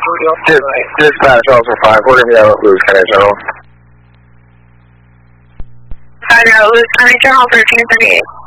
Dispatch, Officer 5, we're going to be out of Lewis County General. Lewis County General 1338.